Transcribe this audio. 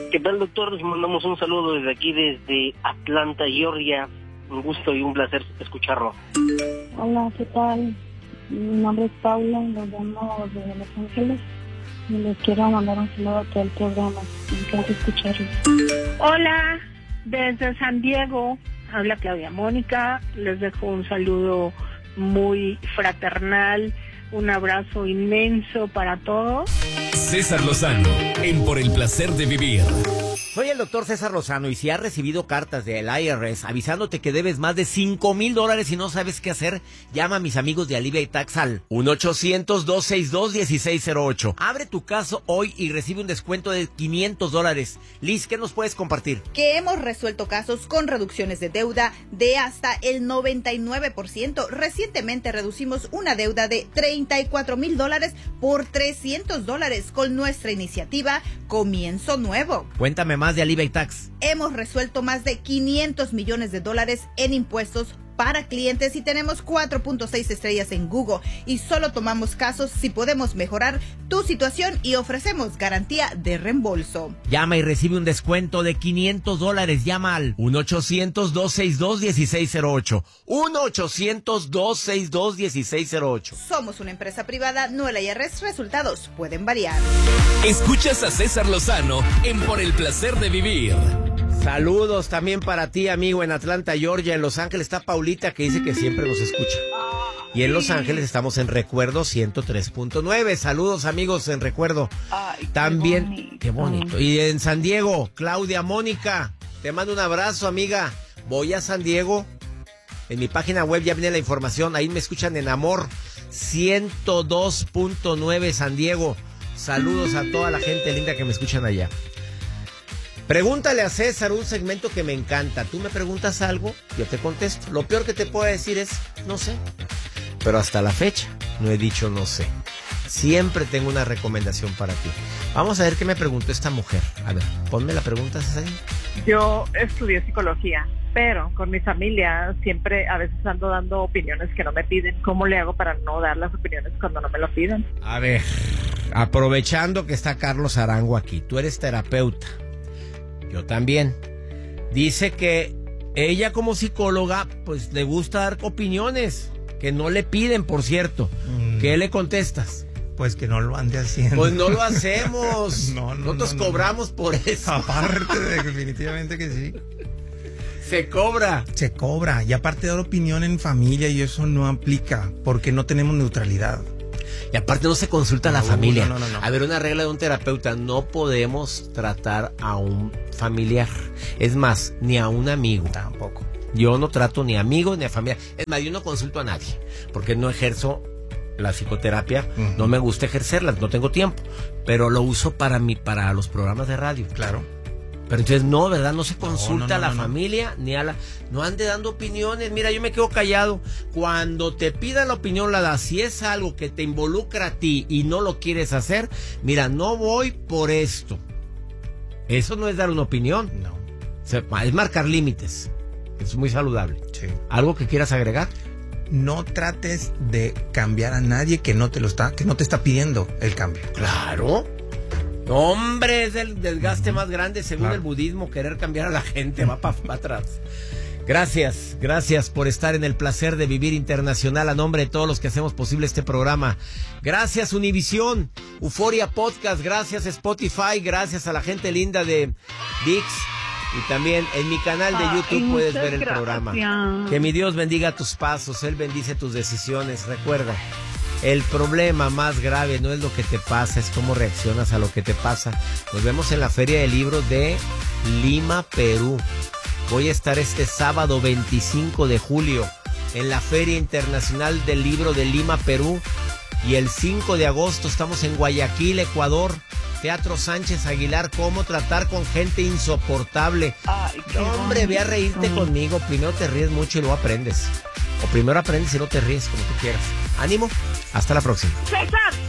¿Qué tal, doctor? Les mandamos un saludo desde aquí, desde Atlanta, Georgia. Un gusto y un placer escucharlo. Hola, ¿qué tal? Mi nombre es Paula, lo llamo desde Los Ángeles y les quiero mandar un saludo a todo el programa. Me encanta escucharlo. Hola, desde San Diego, habla Claudia Mónica. Les dejo un saludo muy fraternal, un abrazo inmenso para todos. César Lozano, en Por el Placer de Vivir. Soy el doctor César Lozano y si has recibido cartas del IRS avisándote que debes más de $5,000 y no sabes qué hacer, llama a mis amigos de Alivia y Tax al 1-800-262-1608. Abre tu caso hoy y recibe un descuento de $500. Liz, ¿qué nos puedes compartir? Que hemos resuelto casos con reducciones de deuda de hasta el 99%. Recientemente reducimos una deuda de $34,000 por $300 con nuestra iniciativa Comienzo Nuevo. Cuéntame más de Alivia y Tax. Hemos resuelto más de $500 millones en impuestos para clientes y tenemos 4.6 estrellas en Google y solo tomamos casos si podemos mejorar tu situación y ofrecemos garantía de reembolso. Llama y recibe un descuento de $500. Llama al 1-800-262-1608. 1-800-262-1608. Somos una empresa privada, no el IRS. Resultados pueden variar. Escuchas a César Lozano en Por el Placer de Vivir. Saludos también para ti, amigo, en Atlanta, Georgia. En Los Ángeles está Paulita, que dice que siempre nos escucha. Y en Los Ángeles estamos en Recuerdo 103.9. Saludos, amigos, en Recuerdo. Ay, también, qué bonito. Y en San Diego, Claudia Mónica, te mando un abrazo, amiga. Voy a San Diego. En mi página web ya viene la información. Ahí me escuchan en Amor 102.9 San Diego. Saludos a toda la gente linda que me escuchan allá. Pregúntale a César, un segmento que me encanta. Tú me preguntas algo, yo te contesto. Lo peor que te puedo decir es, no sé. Pero hasta la fecha no he dicho no sé. Siempre tengo una recomendación para ti. Vamos a ver qué me preguntó esta mujer. A ver, ponme la pregunta, César. Yo estudié psicología, pero con mi familia siempre a veces ando dando opiniones que no me piden. ¿Cómo le hago para no dar las opiniones cuando no me lo piden? A ver, aprovechando que está Carlos Arango aquí, tú eres terapeuta. Yo también. Dice que ella como psicóloga, pues le gusta dar opiniones que no le piden, por cierto. ¿Qué le contestas? Pues que no lo ande haciendo. Pues no lo hacemos. Nosotros cobramos por eso. Aparte, definitivamente que sí. Se cobra. Se cobra. Y aparte dar opinión en familia y eso no aplica porque no tenemos neutralidad. Y aparte no se consulta a la familia. No. A ver, una regla de un terapeuta, no podemos tratar a un familiar. Es más, ni a un amigo. Tampoco. Yo no trato ni a amigos ni a familia. Es más, yo no consulto a nadie, porque no ejerzo la psicoterapia. No me gusta ejercerla, no tengo tiempo. Pero lo uso para los programas de radio. Claro. Pero entonces no, ¿verdad? No se consulta a la familia ni a la... No ande dando opiniones. Mira, yo me quedo callado. Cuando te pidan la opinión, la das. Si es algo que te involucra a ti y no lo quieres hacer, mira, no voy por esto. Eso no es dar una opinión. No. Es marcar límites. Es muy saludable. Sí. ¿Algo que quieras agregar? No trates de cambiar a nadie que no te está pidiendo el cambio. Claro. Hombre, es el desgaste más grande según el budismo, querer cambiar a la gente, va para atrás. Gracias por estar en el Placer de Vivir Internacional a nombre de todos los que hacemos posible este programa. Gracias Univisión, Euforia Podcast, gracias Spotify, gracias a la gente linda de ViX y también en mi canal de YouTube puedes ver el programa. Que mi Dios bendiga tus pasos, Él bendice tus decisiones. Recuerda, el problema más grave no es lo que te pasa, es cómo reaccionas a lo que te pasa. Nos vemos en la Feria del Libro de Lima, Perú. Voy a estar este sábado 25 de julio en la Feria Internacional del Libro de Lima, Perú. Y el 5 de agosto estamos en Guayaquil, Ecuador. Teatro Sánchez Aguilar, cómo tratar con gente insoportable. Ay, hombre, ve a reírte conmigo. Primero te ríes mucho y luego aprendes. O primero aprendes y luego te ríes, como tú quieras. Ánimo, hasta la próxima. ¡César!